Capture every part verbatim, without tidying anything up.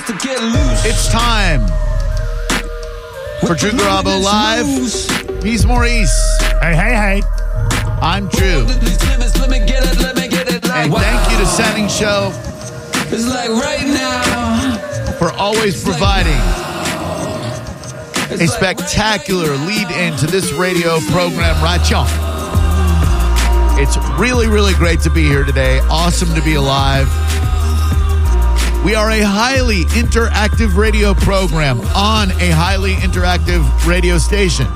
to get loose. It's time for Drew Garabo Live. He's Maurice. Hey, hey, hey. I'm Drew. And thank you to Setting Show It's like right now. for always providing a spectacular lead into this radio program, right on. It's really, really great to be here today. Awesome to be alive. We are a highly interactive radio program on a highly interactive radio station.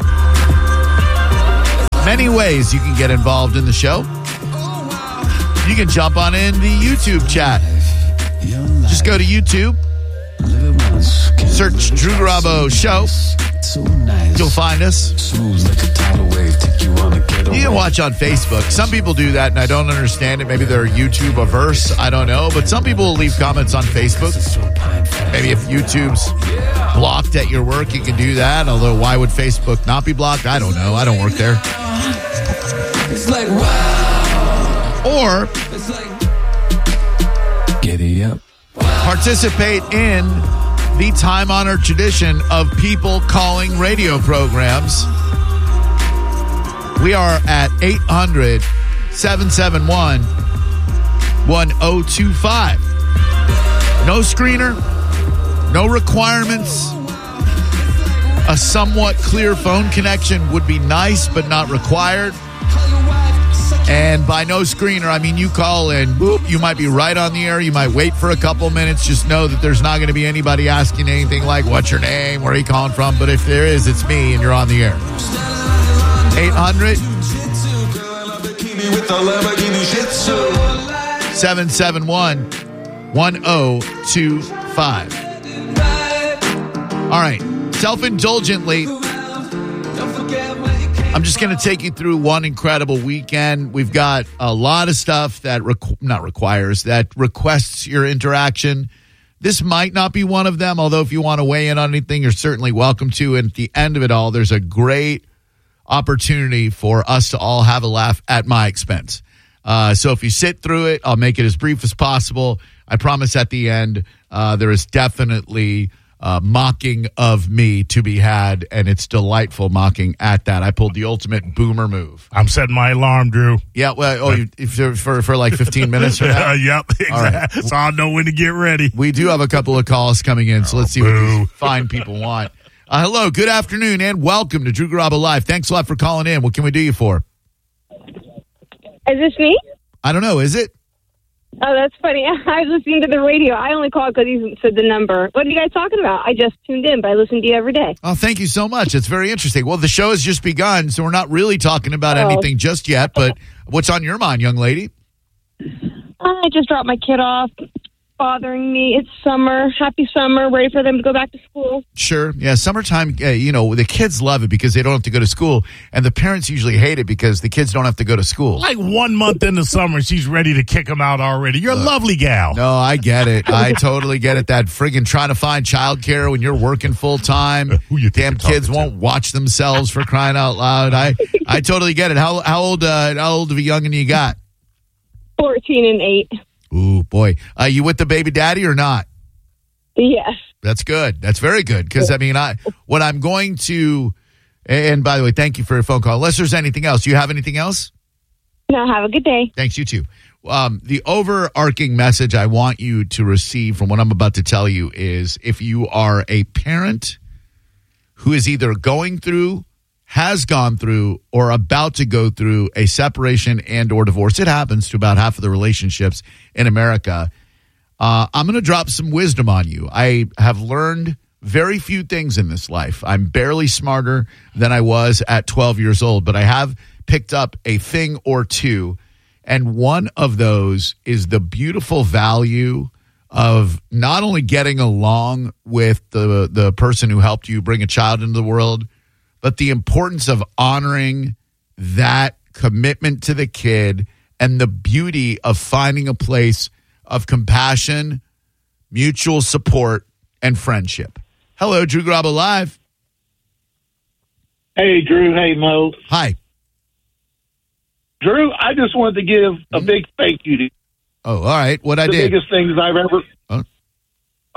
Many ways you can get involved in the show. You can jump on in the YouTube chat. Just go to YouTube, search Drew Garabo Show. You'll find us. You can watch on Facebook. Some people do that, and I don't understand it. Maybe they're YouTube averse. I don't know. But some people will leave comments on Facebook. Maybe if YouTube's blocked at your work, you can do that. Although, why would Facebook not be blocked? I don't know. I don't work there. It's like wow. Or It's like giddy up. participate in the time-honored tradition of people calling radio programs. We are at eight hundred, seven seven one, one oh two five. No screener, no requirements. A somewhat clear phone connection would be nice, but not required. And by no screener, I mean you call in, boop, you might be right on the air. You might wait for a couple minutes. Just know that there's not going to be anybody asking anything like, what's your name, where are you calling from? But if there is, it's me, and you're on the air. eight hundred, seven seven one, one oh two five. All right. Self-indulgently, I'm just going to take you through one incredible weekend. We've got a lot of stuff that requ- not requires, that requests your interaction. This might not be one of them, although if you want to weigh in on anything, you're certainly welcome to. And at the end of it all, there's a great opportunity for us to all have a laugh at my expense. Uh, so if you sit through it, I'll make it as brief as possible. I promise at the end, uh, there is definitely Uh, mocking of me to be had, and it's delightful mocking at that. I pulled the ultimate boomer move. I'm setting my alarm, Drew. Yeah, well, oh, you, if, for for like fifteen minutes from now? Uh, yep, exactly. Right. So I'll know when to get ready. We do have a couple of calls coming in, so let's see Oh, what boo. these fine people want. Uh, hello, good afternoon, and welcome to Drew Garabo Live. Thanks a lot for calling in. What can we do you for? Is this me? I don't know, is it? Oh, that's funny. I was listening to the radio. I only called because you said the number. What are you guys talking about? I just tuned in, but I listen to you every day. Oh, thank you so much. It's very interesting. Well, the show has just begun, so we're not really talking about Oh. anything just yet, but what's on your mind, young lady? I just dropped my kid off. Bothering me. It's summer. Happy summer. Ready for them to go back to school. Sure. Yeah, summertime, uh, you know, the kids love it because they don't have to go to school, and the parents usually hate it because the kids don't have to go to school. Like one month in the summer, she's ready to kick him out already. You're a lovely gal. No, I get it. I totally get it. That friggin' trying to find childcare when you're working full time. Who you think Damn you're talking kids to? won't watch themselves for crying out loud. I, I totally get it. How how old uh, how old of a youngin' you got? fourteen and eight. Ooh, boy. Uh, you with the baby daddy or not? Yes. That's good. That's very good. Because, I mean, I what I'm going to, and by the way, thank you for your phone call. Unless there's anything else. Do you have anything else? No, have a good day. Thanks, you too. Um, the overarching message I want you to receive from what I'm about to tell you is if you are a parent who is either going through, has gone through, or about to go through a separation and or divorce, it happens to about half of the relationships in America, uh, I'm going to drop some wisdom on you. I have learned very few things in this life. I'm barely smarter than I was at twelve years old, but I have picked up a thing or two. And one of those is the beautiful value of not only getting along with the, the person who helped you bring a child into the world, but the importance of honoring that commitment to the kid and the beauty of finding a place of compassion, mutual support, and friendship. Hello, Drew Garabo Live. Hey, Drew. Hey, Mo. Hi. Drew, I just wanted to give a Mm-hmm. big thank you to you. Oh, all right. What I the did? biggest things I've ever. Huh?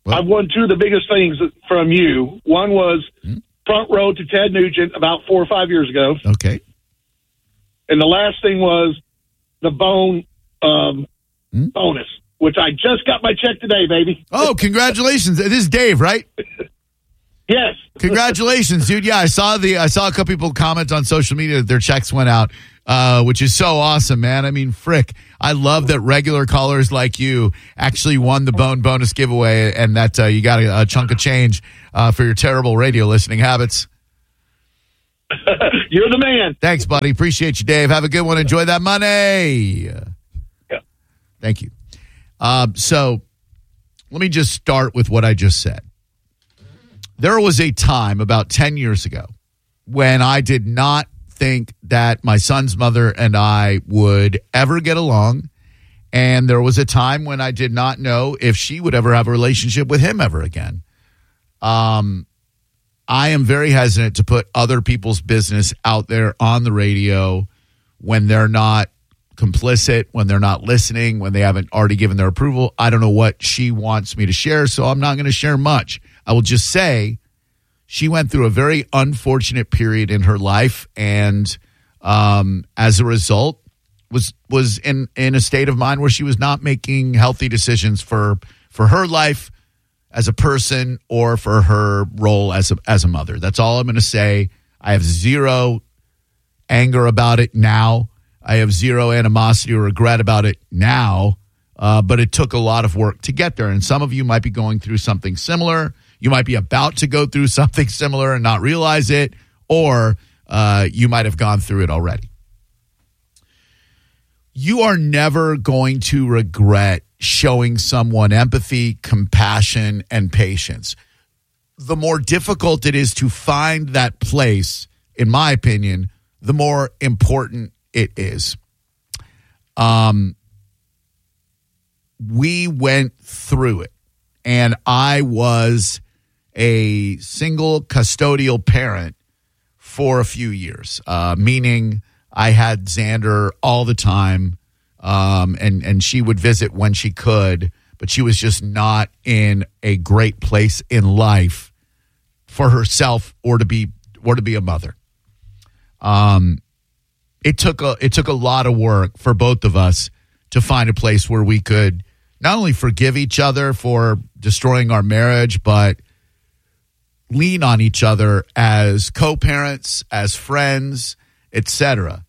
I've won two of the biggest things from you. One was Hmm? front row to Ted Nugent about four or five years ago. Okay. And the last thing was the bone um, Hmm? bonus, which I just got my check today, baby. Oh, congratulations. This is Dave, right? Yes. Congratulations, dude. Yeah, I saw the I saw a couple people comment on social media that their checks went out, uh, which is so awesome, man. I mean, frick. I love that regular callers like you actually won the Bone Bonus giveaway and that uh, you got a, a chunk of change uh, for your terrible radio listening habits. You're the man. Thanks, buddy. Appreciate you, Dave. Have a good one. Enjoy that money. Yeah. Thank you. Um, so let me just start with what I just said. There was a time about ten years ago when I did not think that my son's mother and I would ever get along. And there was a time when I did not know if she would ever have a relationship with him ever again. Um, I am very hesitant to put other people's business out there on the radio when they're not complicit, when they're not listening, when they haven't already given their approval. I don't know what she wants me to share, so I'm not going to share much. I will just say she went through a very unfortunate period in her life, and um, as a result, was was in, in a state of mind where she was not making healthy decisions for for her life as a person or for her role as a as a mother. That's all I'm going to say. I have zero anger about it now. I have zero animosity or regret about it now, uh, but it took a lot of work to get there. And some of you might be going through something similar. You might be about to go through something similar and not realize it, or uh, you might have gone through it already. You are never going to regret showing someone empathy, compassion, and patience. The more difficult it is to find that place, in my opinion, the more important it is. Um, we went through it, and I was a single custodial parent for a few years, uh, meaning I had Xander all the time, um, and, and she would visit when she could, but she was just not in a great place in life for herself or to be or to be a mother. Um, it took a it took a lot of work for both of us to find a place where we could not only forgive each other for destroying our marriage, but lean on each other as co-parents, as friends, et cetera.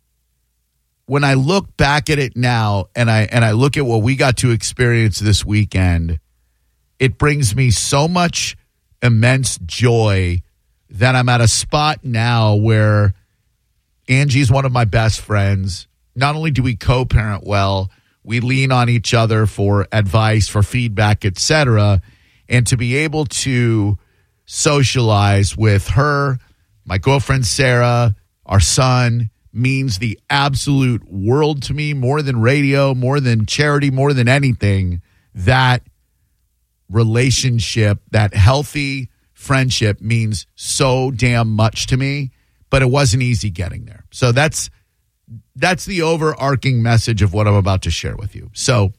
When I look back at it now and I and I look at what we got to experience this weekend, it brings me so much immense joy that I'm at a spot now where Angie's one of my best friends. Not only do we co-parent well, we lean on each other for advice, for feedback, et cetera. And to be able to socialize with her, my girlfriend Sarah, our son, means the absolute world to me, more than radio, more than charity, more than anything. That relationship, that healthy friendship means so damn much to me, but it wasn't easy getting there. So that's that's the overarching message of what I'm about to share with you. So,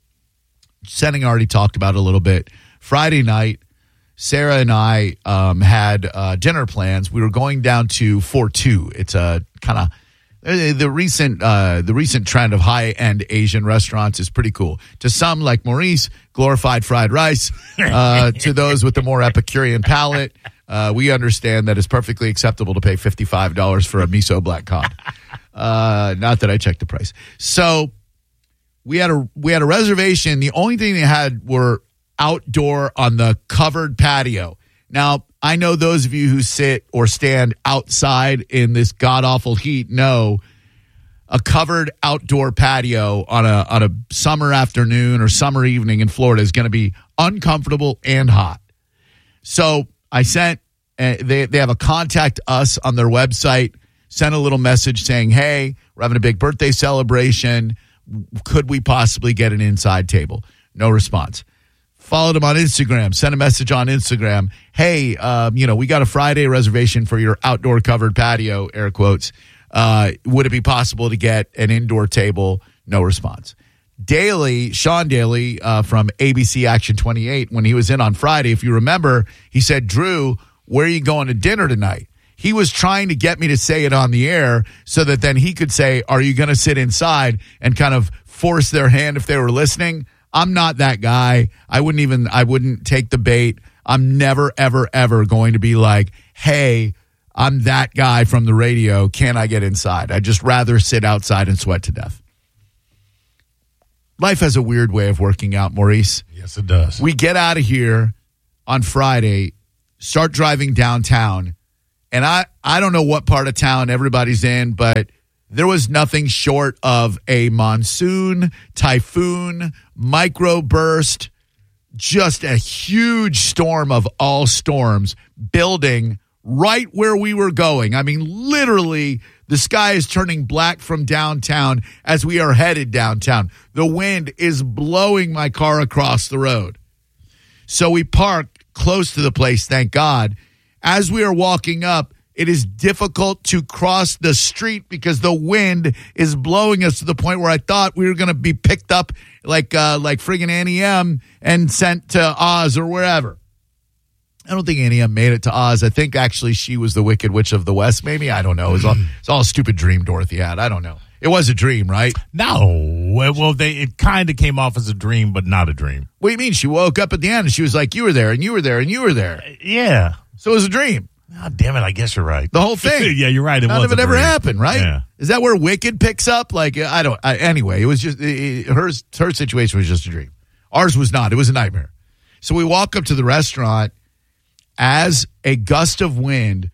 Senning already talked about it a little bit. Friday night, Sarah and I um, had uh, dinner plans. We were going down to Fortu. It's a kind of the recent uh, the recent trend of high end Asian restaurants is pretty cool. To some, like Maurice, glorified fried rice. Uh, to those with the more Epicurean palate, uh, we understand that it's perfectly acceptable to pay fifty-five dollars for a miso black cod. Uh, not that I checked the price. So we had a we had a reservation. The only thing they had were outdoor on the covered patio. Now, I know those of you who sit or stand outside in this god-awful heat know a covered outdoor patio on a on a summer afternoon or summer evening in Florida is going to be uncomfortable and hot. So I sent, uh, they, they have a contact us on their website, sent a little message saying, hey, we're having a big birthday celebration. Could we possibly get an inside table? No response. Followed him on Instagram, sent a message on Instagram. Hey, um, you know, we got a Friday reservation for your outdoor covered patio, air quotes. Uh, would it be possible to get an indoor table? No response. Daly, Sean Daly uh, from A B C Action twenty-eight, when he was in on Friday, if you remember, he said, Drew, where are you going to dinner tonight? He was trying to get me to say it on the air so that then he could say, are you going to sit inside, and kind of force their hand if they were listening. I'm not that guy. I wouldn't even, I wouldn't take the bait. I'm never, ever, ever going to be like, hey, I'm that guy from the radio. Can I get inside? I'd just rather sit outside and sweat to death. Life has a weird way of working out, Maurice. Yes, it does. We get out of here on Friday, start driving downtown, and I, I don't know what part of town everybody's in, but there was nothing short of a monsoon, typhoon, microburst, just a huge storm of all storms building right where we were going. I mean, literally, the sky is turning black from downtown as we are headed downtown. The wind is blowing my car across the road. So we parked close to the place, thank God. As we are walking up, it is difficult to cross the street because the wind is blowing us to the point where I thought we were going to be picked up like uh, like friggin' Annie M and sent to Oz or wherever. I don't think Annie M made it to Oz. I think actually she was the Wicked Witch of the West, maybe. I don't know. It was all, it's all a stupid dream Dorothy had. I don't know. It was a dream, right? No. Well, they it kind of came off as a dream, but not a dream. What do you mean? She woke up at the end and she was like, you were there and you were there and you were there. Yeah. So it was a dream. Oh, damn it. I guess you're right. The whole thing. Yeah, you're right. It None was of it a ever dream. happened, right? Yeah. Is that where Wicked picks up? Like, I don't, I, anyway, it was just, it, hers, her situation was just a dream. Ours was not. It was a nightmare. So we walk up to the restaurant as a gust of wind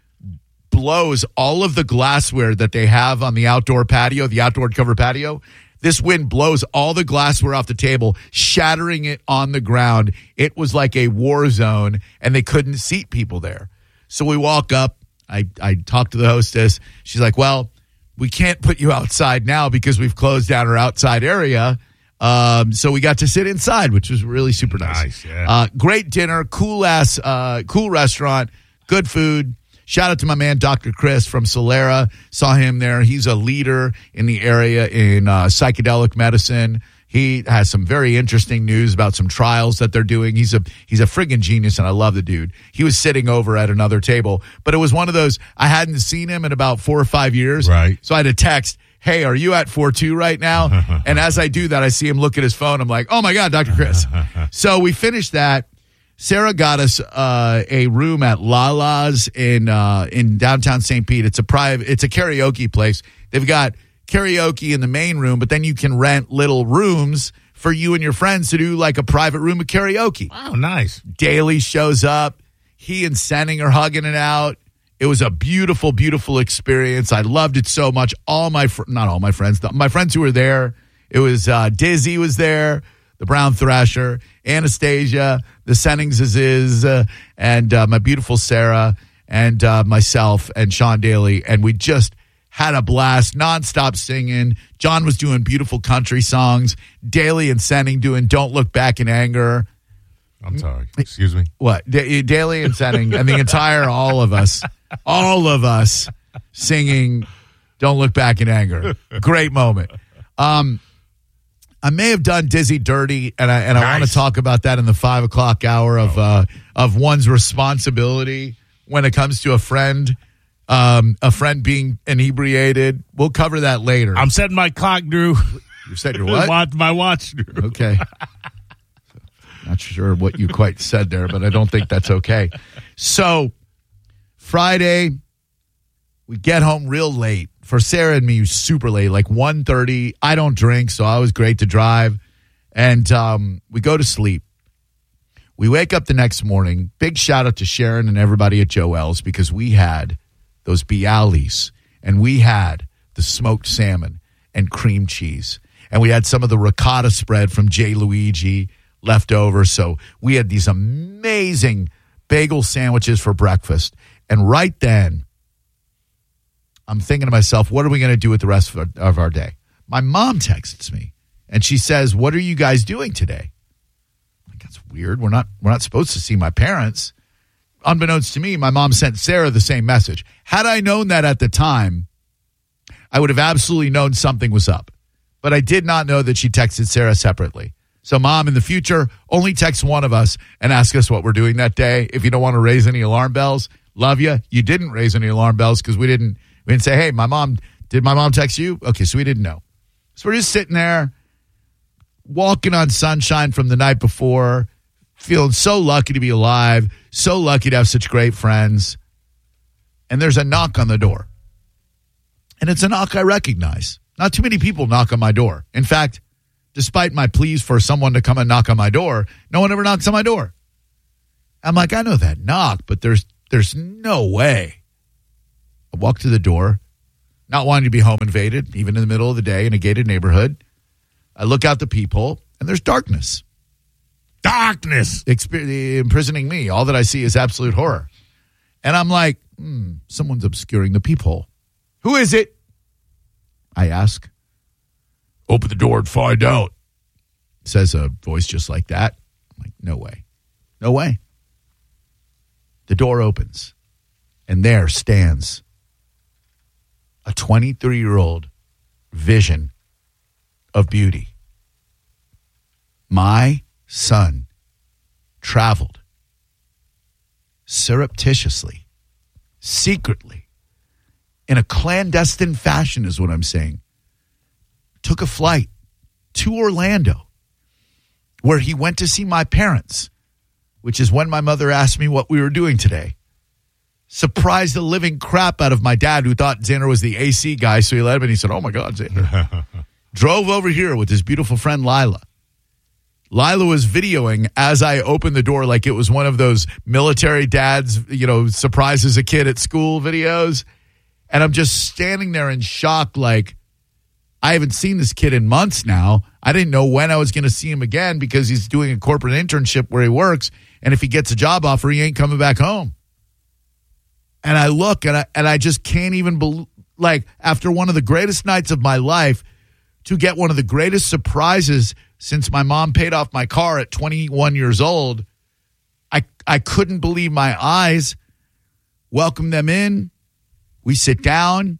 blows all of the glassware that they have on the outdoor patio, the outdoor cover patio. This wind blows all the glassware off the table, shattering it on the ground. It was like a war zone, and they couldn't seat people there. So we walk up. I, I talk to the hostess. She's like, well, we can't put you outside now because we've closed down our outside area. Um, so we got to sit inside, which was really super nice. Nice, yeah. Uh, great dinner, cool ass, uh, cool restaurant, good food. Shout out to my man, Doctor Chris from Solera. Saw him there. He's a leader in the area in uh, psychedelic medicine. He has some very interesting news about some trials that they're doing. He's a he's a friggin' genius, and I love the dude. He was sitting over at another table, but it was one of those, I hadn't seen him in about four or five years. Right. So I had to text, hey, are you at four two right now? And as I do that, I see him look at his phone. I'm like, oh, my God, Doctor Chris. So we finished that. Sarah got us uh, a room at Lala's in uh, in downtown Saint Pete. It's a private, it's a karaoke place. They've got karaoke in the main room, but then you can rent little rooms for you and your friends to do like a private room of karaoke. Wow, nice. Daly shows up. He and Senning are hugging it out. It was a beautiful, beautiful experience. I loved it so much. All my, fr- not all my friends, my friends who were there. It was uh, Dizzy was there, the Brown Thrasher, Anastasia, the Sennings uh, and uh, my beautiful Sarah, and uh, myself and Sean Daly, and we just had a blast, nonstop singing. John was doing beautiful country songs. Daly and Senning doing "Don't Look Back in Anger." I'm sorry. Excuse me. What? D- Daly and Senning and the entire, all of us, all of us singing "Don't Look Back in Anger." Great moment. Um, I may have done Dizzy dirty, and I and I want to Nice. talk about that in the five o'clock hour of uh, of one's responsibility when it comes to a friend, um, a friend being inebriated. We'll cover that later. I'm setting my clock, Drew. You said your what? Watch my watch, Drew. Okay. Not sure what you quite said there, but I don't think that's okay. So Friday, we get home real late. For Sarah and me, super late, like one thirty. I don't drink, so I was great to drive. And um, we go to sleep. We wake up the next morning. Big shout out to Sharon and everybody at Joel's because we had those Bialys and we had the smoked salmon and cream cheese. And we had some of the ricotta spread from J. Luigi left over. So we had these amazing bagel sandwiches for breakfast. And right then, I'm thinking to myself, what are we going to do with the rest of our, of our day? My mom texts me, and she says, what are you guys doing today? I'm like, that's weird. We're not we're not supposed to see my parents. Unbeknownst to me, my mom sent Sarah the same message. Had I known that at the time, I would have absolutely known something was up. but I did not know that she texted Sarah separately. So, Mom, in the future, only text one of us and ask us what we're doing that day. If you don't want to raise any alarm bells, love you. You didn't raise any alarm bells because we didn't, we didn't say, hey, my mom, did my mom text you? Okay, so we didn't know. So we're just sitting there, walking on sunshine from the night before, feeling so lucky to be alive, so lucky to have such great friends. And there's a knock on the door. And it's a knock I recognize. Not too many people knock on my door. In fact, despite my pleas for someone to come and knock on my door, no one ever knocks on my door. I'm like, I know that knock, but there's there's no way. I walk to the door, not wanting to be home invaded, even in the middle of the day in a gated neighborhood. I look out the peephole, and there's darkness. Darkness. Exper- imprisoning me. All that I see is absolute horror. And I'm like, hmm, someone's obscuring the peephole. Who is it? I ask. Open the door and find out, says a voice just like that. I'm like, no way. No way. The door opens, and there stands a twenty-three-year-old vision of beauty. My son traveled surreptitiously, secretly, in a clandestine fashion is what I'm saying, took a flight to Orlando where he went to see my parents, which is when my mother asked me what we were doing today. Surprised the living crap out of my dad, who thought Xander was the A C guy, so he let him, and he said, oh, my God, Xander. Drove over here with his beautiful friend Lila. Lila was videoing as I opened the door like it was one of those military dads, you know, surprises a kid at school videos. And I'm just standing there in shock like, I haven't seen this kid in months now. I didn't know when I was going to see him again because he's doing a corporate internship where he works. And if he gets a job offer, he ain't coming back home. And I look and I, and I just can't even believe, like, after one of the greatest nights of my life, to get one of the greatest surprises since my mom paid off my car at twenty-one years old, I, I couldn't believe my eyes. Welcome them in. We sit down.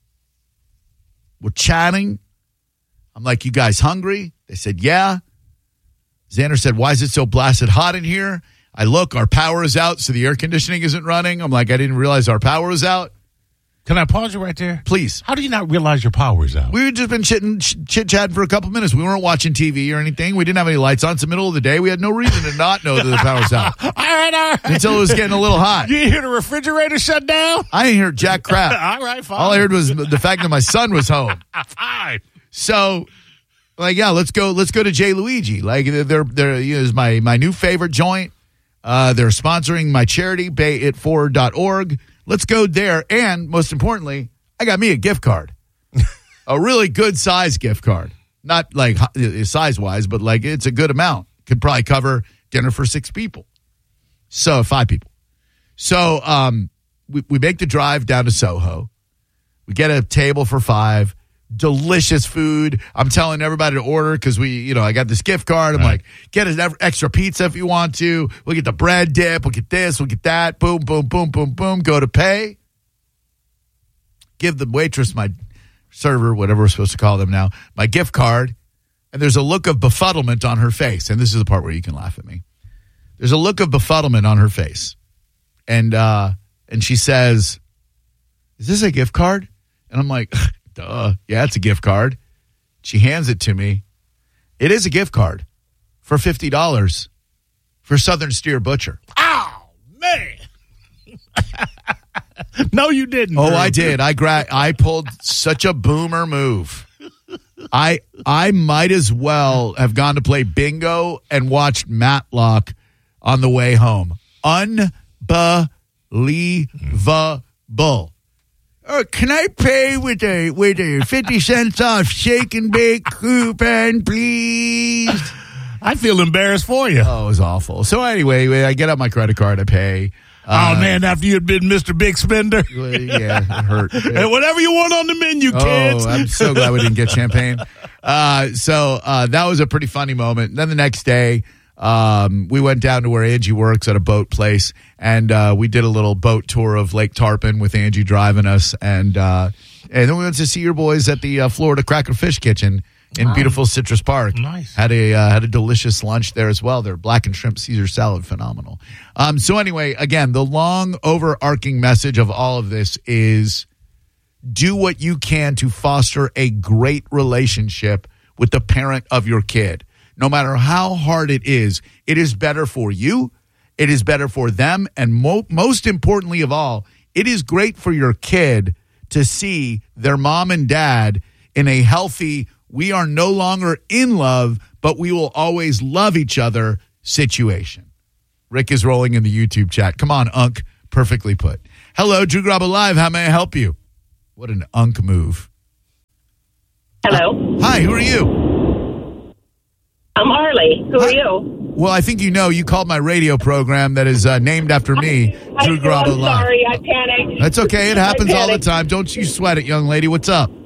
We're chatting. I'm like, you guys hungry? They said, yeah. Xander said, why is it so blasted hot in here? I look, our power is out, so the air conditioning isn't running. I'm like, I didn't realize our power was out. Can I pause you right there? Please. How do you not realize your power's out? We had just been chit- chit-chatting for a couple minutes. We weren't watching T V or anything. We didn't have any lights on. It's the middle of the day. We had no reason to not know that the power's out. all right, all right. Until it was getting a little hot. You hear the refrigerator shut down? I didn't hear jack crap. all right, fine. All I heard was the fact that my son was home. Fine. So, like, yeah, let's go. Let's go to J. Luigi. Like, they're they're you know, is my my new favorite joint. Uh, they're sponsoring my charity, bay it forward dot org. Let's go there, and most importantly, I got me a gift card, a really good size gift card. Not like size wise, but like it's a good amount. Could probably cover dinner for six people, so five people. So um, we we make the drive down to Soho. We get a table for five. Delicious food. I'm telling everybody to order because we, you know, I got this gift card. I'm right. like, get an extra pizza if you want to. We'll get the bread dip. We'll get this. We'll get that. Boom, boom, boom, boom, boom. Go to pay. Give the waitress, my server, whatever we're supposed to call them now, my gift card. And there's a look of befuddlement on her face. And this is the part where you can laugh at me. There's a look of befuddlement on her face. And, uh, and she says, is this a gift card? And I'm like, duh. Yeah, it's a gift card. She hands it to me. It is a gift card for fifty dollars for Southern Steer Butcher. Oh, man. No, you didn't. Oh, Drew. I did. I gra- I pulled such a boomer move. I I might as well have gone to play bingo and watched Matlock on the way home. Unbelievable. Uh, can I pay with a with a fifty cents off shake and bake coupon, please? I feel embarrassed for you. Oh, it was awful. So anyway, I get out my credit card, I pay. Uh, oh, man, after you had been Mister Big Spender. Yeah, it hurt. And whatever you want on the menu, kids. Oh, I'm so glad we didn't get champagne. Uh, so uh, that was a pretty funny moment. And then the next day, um, we went down to where Angie works at a boat place, and uh, we did a little boat tour of Lake Tarpon with Angie driving us. And uh, and then we went to see your boys at the uh, Florida Cracker Fish Kitchen. in beautiful Citrus Park. Nice. Had a uh, had a delicious lunch there as well. Their black and shrimp Caesar salad, phenomenal. Um, so anyway, again, the long overarching message of all of this is do what you can to foster a great relationship with the parent of your kid. No matter how hard it is, it is better for you. It is better for them. And mo- most importantly of all, it is great for your kid to see their mom and dad in a healthy, we are no longer in love, but we will always love each other situation. Rick is rolling in the YouTube chat. Come on, Unk. Perfectly put. Hello, Drew Grabo Live. How may I help you? What an Unk move. Hello. Uh, hi, who are you? I'm Harley. Who Hi. are you? Well, I think you know you called my radio program that is uh, named after me, I, Drew I'm Grabo Live. sorry. I panicked. That's okay. It happens I all the panicked. time. Don't you sweat it, young lady. What's up?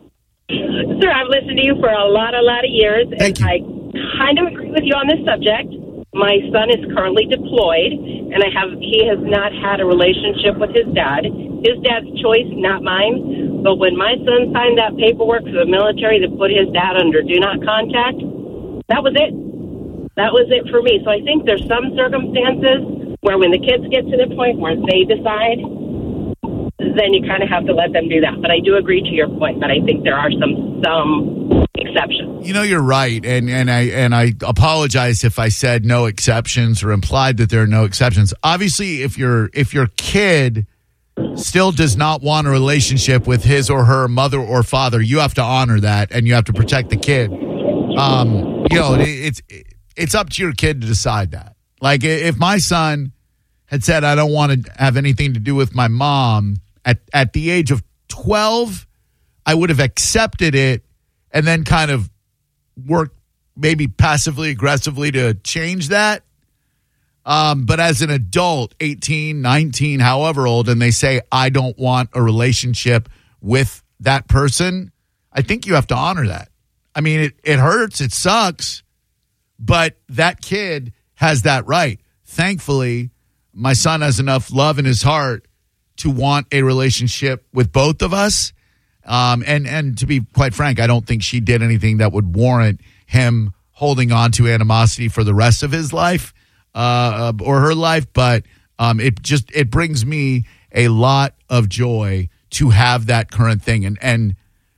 Sir, I've listened to you for a lot, a lot of years. Thank and you. I kind of agree with you on this subject. My son is currently deployed, and I have he has not had a relationship with his dad. His dad's choice, not mine. But when my son signed that paperwork for the military to put his dad under do not contact, that was it. That was it for me. So I think there's some circumstances where when the kids get to the point where they decide, then you kind of have to let them do that. But I do agree to your point that I think there are some some exceptions. You know, you're right, and and I and I apologize if I said no exceptions or implied that there are no exceptions. Obviously, if your if your kid still does not want a relationship with his or her mother or father, you have to honor that, and you have to protect the kid. Um, you know, it, it's it's up to your kid to decide that. Like, if my son had said, I don't want to have anything to do with my mom at, at the age of twelve, I would have accepted it and then kind of worked maybe passively aggressively to change that. Um, but as an adult, eighteen, nineteen, however old, and they say, I don't want a relationship with that person, I think you have to honor that. I mean, it, it hurts. It sucks. But that kid has that right. Thankfully, my son has enough love in his heart to want a relationship with both of us. Um, and, and to be quite frank, I don't think she did anything that would warrant him holding on to animosity for the rest of his life uh, or her life. But um, it just it brings me a lot of joy to have that current thing. And, and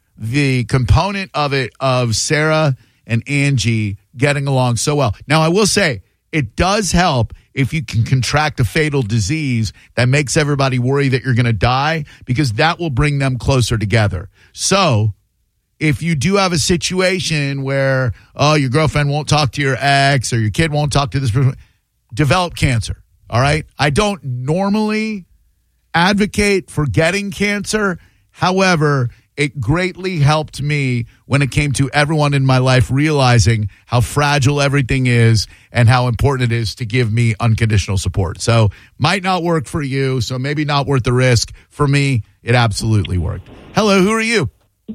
the component of it of Sarah and Angie getting along so well. Now, I will say it does help if you can contract a fatal disease that makes everybody worry that you're going to die, because that will bring them closer together. So if you do have a situation where, oh, your girlfriend won't talk to your ex or your kid won't talk to this person, develop cancer. All right. I don't normally advocate for getting cancer. However, it greatly helped me when it came to everyone in my life realizing how fragile everything is and how important it is to give me unconditional support. So might not work for you, so maybe not worth the risk. For me, it absolutely worked. Hello, who are you?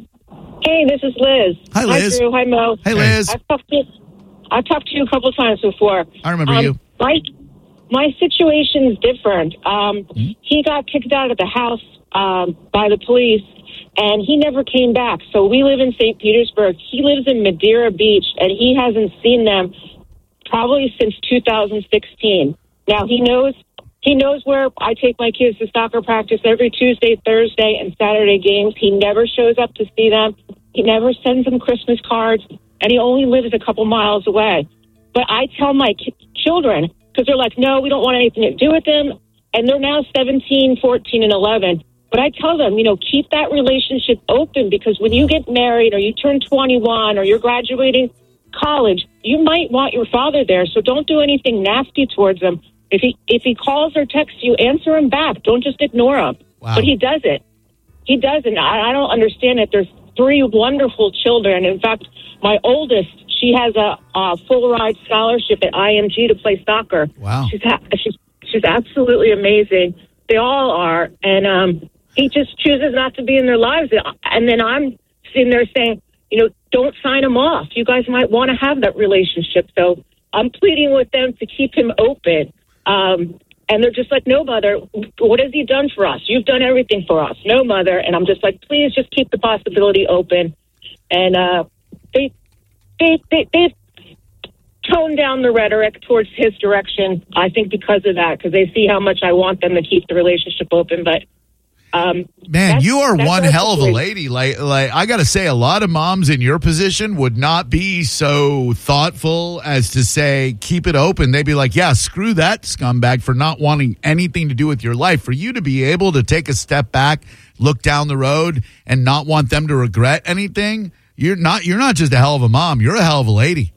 Hey, this is Liz. Hi, Liz. Hi, Drew. Hi, Mo. Hey, Liz. I've talked to you, I've talked to you a couple times before. I remember Um, you. My, my situation's different. Um, Mm-hmm. He got kicked out of the house um, by the police, and he never came back. So we live in Saint Petersburg. He lives in Madeira Beach, and he hasn't seen them probably since two thousand sixteen. Now, he knows he knows where I take my kids to soccer practice every Tuesday, Thursday, and Saturday games. He never shows up to see them. He never sends them Christmas cards, and he only lives a couple miles away. But I tell my ki- children, because they're like, no, we don't want anything to do with them, and they're now seventeen, fourteen, and eleven. But I tell them, you know, keep that relationship open, because when you get married or you turn twenty-one or you're graduating college, you might want your father there. So don't do anything nasty towards him. If he if he calls or texts you, answer him back. Don't just ignore him. Wow. But he does it. He does it. I, I don't understand it. There's three wonderful children. In fact, my oldest, she has a, a full ride scholarship at I M G to play soccer. Wow. She's ha- she's she's absolutely amazing. They all are. And um he just chooses not to be in their lives. And then I'm sitting there saying, you know, don't sign him off. You guys might want to have that relationship. So I'm pleading with them to keep him open. Um, and they're just like, no, mother, what has he done for us? You've done everything for us. No, mother. And I'm just like, please just keep the possibility open. And uh, they they they they've toned down the rhetoric towards his direction. I think because of that, because they see how much I want them to keep the relationship open. But um, man, you are one our hell of a situation. lady. Like, like I got to say, a lot of moms in your position would not be so thoughtful as to say, keep it open. They'd be like, yeah, screw that scumbag for not wanting anything to do with your life. For you to be able to take a step back, look down the road, and not want them to regret anything, you're not. You're not just a hell of a mom. You're a hell of a lady.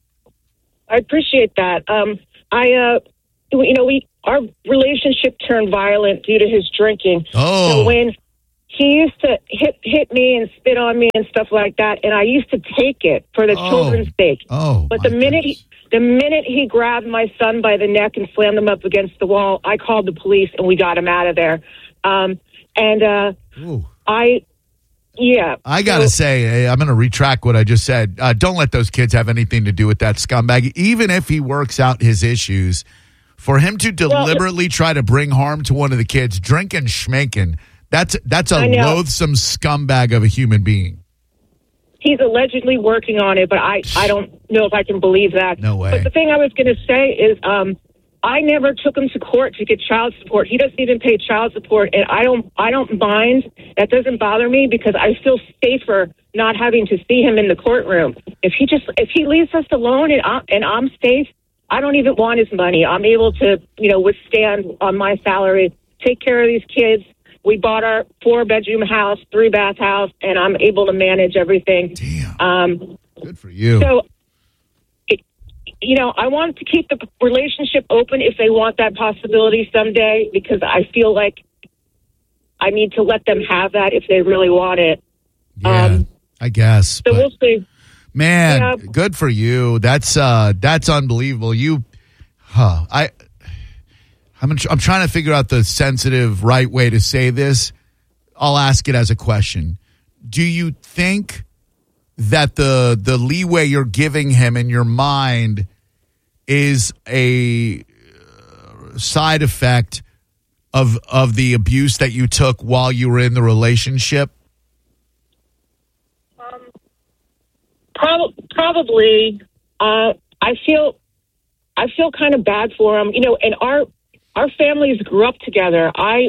I appreciate that. Um, I, uh, you know, we our relationship turned violent due to his drinking. Oh. So when he used to hit hit me and spit on me and stuff like that, and I used to take it for the Oh. children's sake. Oh, but my the minute he, goodness. the minute he grabbed my son by the neck and slammed him up against the wall, I called the police and we got him out of there. Um, and uh, Ooh. I, yeah, I got to so- say, I'm going to retract what I just said. Uh, don't let those kids have anything to do with that scumbag. Even if he works out his issues, for him to deliberately try to bring harm to one of the kids, drinking, schmanking, that's, that's a I know. loathsome scumbag of a human being. He's allegedly working on it, but I, I don't know if I can believe that. No way. But the thing I was going to say is um, I never took him to court to get child support. He doesn't even pay child support, and I don't I don't mind. That doesn't bother me because I feel safer not having to see him in the courtroom. If he just if he leaves us alone and I'm, and I'm safe, I don't even want his money. I'm able to, you know, withstand on my salary, take care of these kids. We bought our four-bedroom house, three-bath house, and I'm able to manage everything. Damn. Um, Good for you. so, it, you know, I want to keep the relationship open if they want that possibility someday, because I feel like I need to let them have that if they really want it. yeah, um, I guess. So but- we'll see. Man, Yeah. good for you. That's uh, that's unbelievable. You, huh? I, I'm I'm trying to figure out the sensitive right way to say this. I'll ask it as a question. Do you think that the the leeway you're giving him in your mind is a uh, side effect of of the abuse that you took while you were in the relationship? Prob- probably. Uh, I feel, I feel kind of bad for him. You know, and our our families grew up together. I,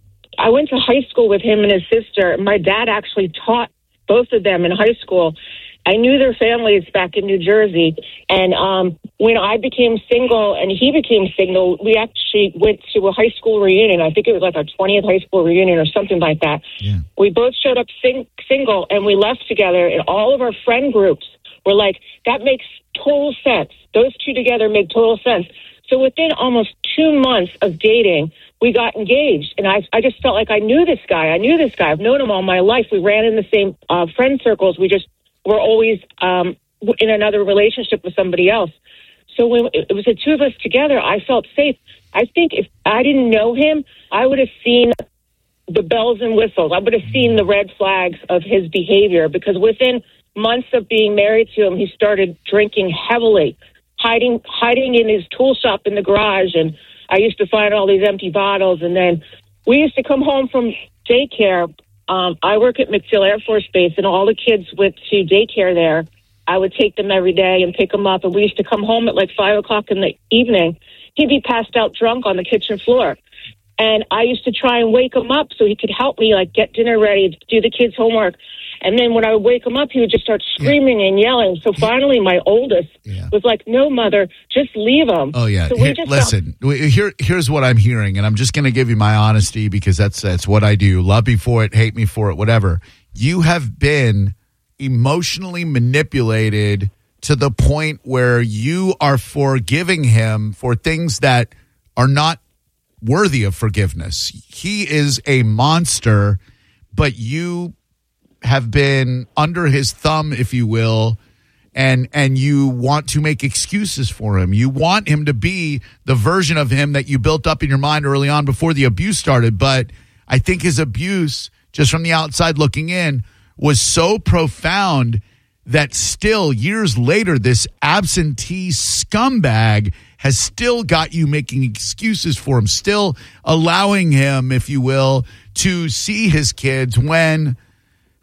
I went to high school with him and his sister. My dad actually taught both of them in high school. I knew their families back in New Jersey. And um, when I became single and he became single, we actually went to a high school reunion. I think it was like our twentieth high school reunion or something like that. Yeah. We both showed up sing- single and we left together, and all of our friend groups were like, that makes total sense. Those two together make total sense. So within almost two months of dating, we got engaged. And I, I just felt like I knew this guy. I knew this guy. I've known him all my life. We ran in the same uh, friend circles. We just were always um, in another relationship with somebody else. So when it was the two of us together, I felt safe. I think if I didn't know him, I would have seen the bells and whistles. I would have seen the red flags of his behavior, because within months of being married to him, he started drinking heavily, hiding hiding in his tool shop in the garage. And I used to find all these empty bottles. And then we used to come home from daycare. Um, I work at McDill Air Force Base, and all the kids went to daycare there. I would take them every day and pick them up. And we used to come home at like five o'clock in the evening. He'd be passed out drunk on the kitchen floor. And I used to try and wake him up so he could help me, like, get dinner ready, do the kids' homework. And then when I would wake him up, he would just start screaming and yelling. So finally, my oldest Yeah. was like, no, mother, just leave him. Oh yeah. So we Here- just listen, we- here here's what I'm hearing, and I'm just going to give you my honesty because that's that's what I do. Love me for it, hate me for it, whatever. You have been emotionally manipulated to the point where you are forgiving him for things that are not worthy of forgiveness. He is a monster, but you have been under his thumb, if you will, and and you want to make excuses for him. You want him to be the version of him that you built up in your mind early on before the abuse started. But I think his abuse, just from the outside looking in, was so profound that still years later, this absentee scumbag has still got you making excuses for him, still allowing him, if you will, to see his kids when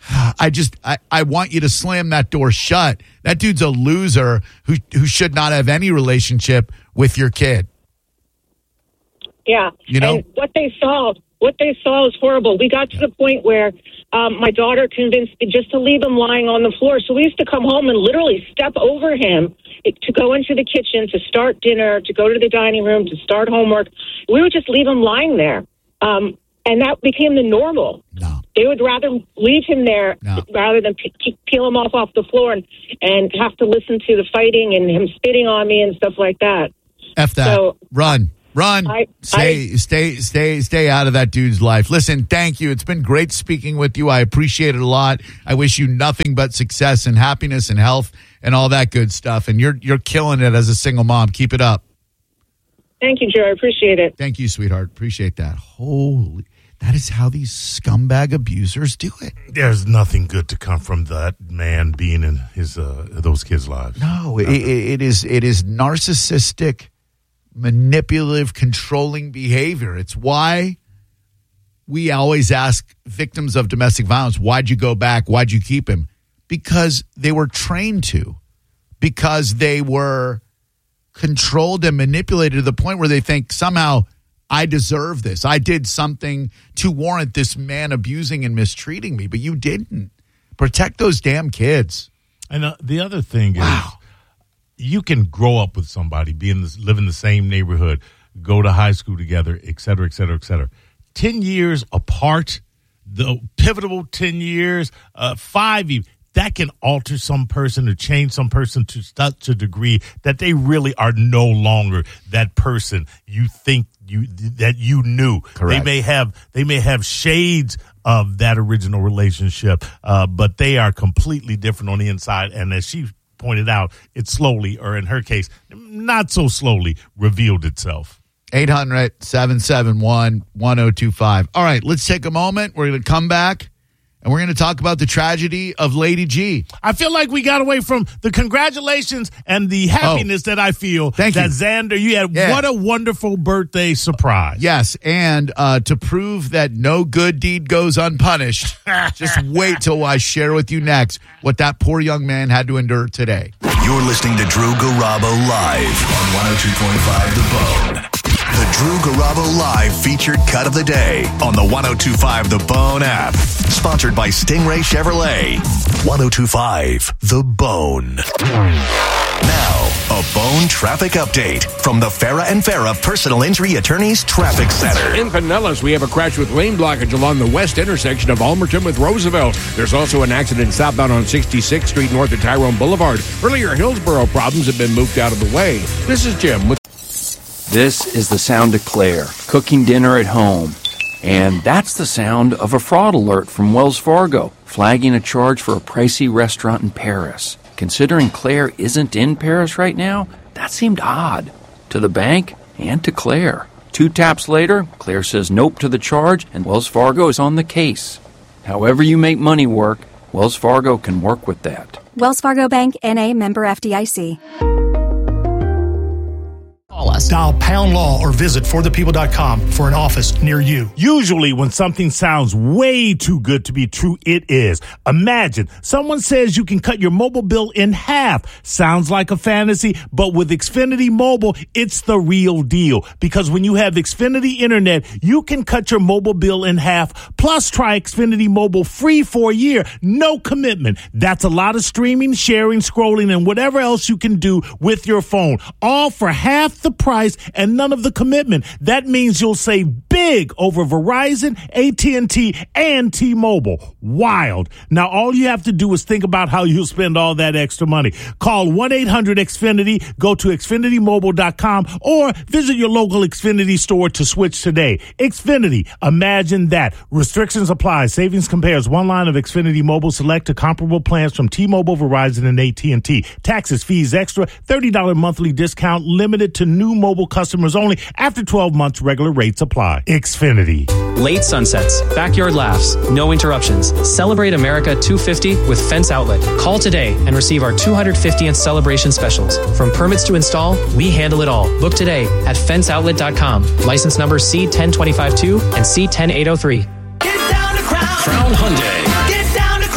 I just, I, I want you to slam that door shut. That dude's a loser who who should not have any relationship with your kid. Yeah. You know? And what they saw, what they saw was horrible. We got to the point where um, my daughter convinced me just to leave him lying on the floor. So we used to come home and literally step over him to go into the kitchen, to start dinner, to go to the dining room, to start homework. We would just leave him lying there. Um, and that became the normal. No. They would rather leave him there No. rather than pe- pe- peel him off off the floor and, and have to listen to the fighting and him spitting on me and stuff like that. F that. So, Run. Run. I- stay, I- stay, stay, stay out of that dude's life. Listen, thank you. It's been great speaking with you. I appreciate it a lot. I wish you nothing but success and happiness and health and all that good stuff. And you're you're killing it as a single mom. Keep it up. Thank you, Joe. I appreciate it. Thank you, sweetheart. Appreciate that. Holy, that is how these scumbag abusers do it. There's nothing good to come from that man being in his uh, those kids' lives. No, it, it is it is narcissistic, manipulative, controlling behavior. It's why we always ask victims of domestic violence, why'd you go back? Why'd you keep him? Because they were trained to, because they were controlled and manipulated to the point where they think somehow I deserve this. I did something to warrant this man abusing and mistreating me, but you didn't. Protect those damn kids. And uh, the other thing Wow. is, you can grow up with somebody, be in this, live in the same neighborhood, go to high school together, et cetera, et cetera, et cetera. Ten years apart, the pivotal ten years, uh, five even. That can alter some person or change some person to such a degree that they really are no longer that person you think you that you knew. Correct. They may have they may have shades of that original relationship, uh, but they are completely different on the inside. And as she pointed out, it slowly, or in her case, not so slowly, revealed itself. eight hundred, seven seven one, one oh two five. All right, let's take a moment. We're going to come back, and we're going to talk about the tragedy of Lady G. I feel like we got away from the congratulations and the happiness that I feel Thank that you. Xander, you had Yeah. what a wonderful birthday surprise. Yes, and uh, to prove that no good deed goes unpunished, just wait till I share with you next what that poor young man had to endure today. You're listening to Drew Garabo live on one oh two point five The Bone. The Drew Garabo Live featured cut of the day on the one oh two point five The Bone app. Sponsored by Stingray Chevrolet. one oh two point five The Bone. Now, a Bone traffic update from the Farah and Farah Personal Injury Attorneys Traffic Center. In Pinellas, we have a crash with lane blockage along the west intersection of Almerton with Roosevelt. There's also an accident southbound on sixty-sixth Street north of Tyrone Boulevard. Earlier, Hillsborough problems have been moved out of the way. This is Jim with... This is the sound of Claire, cooking dinner at home. And that's the sound of a fraud alert from Wells Fargo, flagging a charge for a pricey restaurant in Paris. Considering Claire isn't in Paris right now, that seemed odd. To the bank and to Claire. Two taps later, Claire says nope to the charge, and Wells Fargo is on the case. However you make money work, Wells Fargo can work with that. Wells Fargo Bank, N A, member F D I C. Dial pound law or visit for the people dot com for an office near you. Usually when something sounds way too good to be true, it is. Imagine someone says you can cut your mobile bill in half. Sounds like a fantasy, but with Xfinity Mobile, it's the real deal. Because when you have Xfinity Internet, you can cut your mobile bill in half. Plus, try Xfinity Mobile free for a year. No commitment. That's a lot of streaming, sharing, scrolling, and whatever else you can do with your phone. All for half the price and none of the commitment. That means you'll save big over Verizon, A T and T, and T-Mobile. Wild. Now, all you have to do is think about how you'll spend all that extra money. Call one eight hundred X Finity, go to Xfinity Mobile dot com, or visit your local Xfinity store to switch today. Xfinity. Imagine that. Restrictions apply. Savings compares one line of Xfinity Mobile Select to comparable plans from T-Mobile, Verizon, and A T and T. Taxes, fees, extra, thirty dollars monthly discount, limited to new mobile customers only. After twelve months, regular rates apply. Xfinity. Late sunsets, backyard laughs, no interruptions. Celebrate America two fifty with Fence Outlet. Call today and receive our two hundred fiftieth celebration specials. From permits to install, we handle it all. Book today at fence outlet dot com. License number C one oh two five two and C one oh eight oh three. Get down to Crown. Crown Hyundai. Get down to Crown.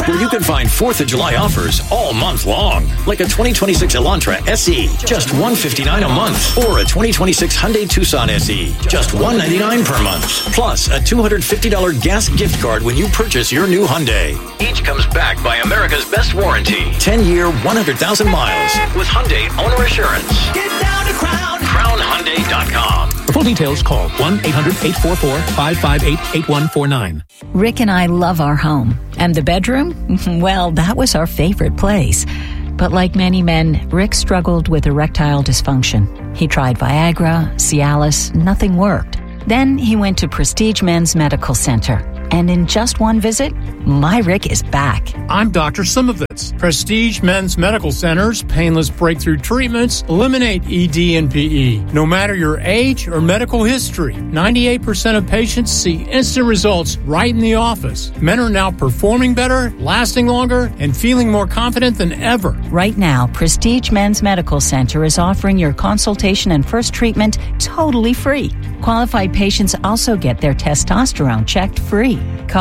where you can find fourth of July offers all month long. Like a twenty twenty-six Elantra S E, just one hundred fifty-nine dollars a month. Or a twenty twenty-six Hyundai Tucson S E, just one hundred ninety-nine dollars per month. Plus a two hundred fifty dollars gas gift card when you purchase your new Hyundai. Each comes backed by America's best warranty. ten-year, one hundred thousand miles with Hyundai Owner Assurance. Get down to Crown. crown hyundai dot com. For full details, call one eight hundred eight four four five five eight eight one four nine. Rick and I love our home. And the bedroom? Well, that was our favorite place. But like many men, Rick struggled with erectile dysfunction. He tried Viagra, Cialis, nothing worked. Then he went to Prestige Men's Medical Center. And in just one visit, my Rick is back. I'm Doctor Simovitz. Prestige Men's Medical Center's painless breakthrough treatments eliminate E D and P E. No matter your age or medical history, ninety-eight percent of patients see instant results right in the office. Men are now performing better, lasting longer, and feeling more confident than ever. Right now, Prestige Men's Medical Center is offering your consultation and first treatment totally free. Qualified patients also get their testosterone checked free. Call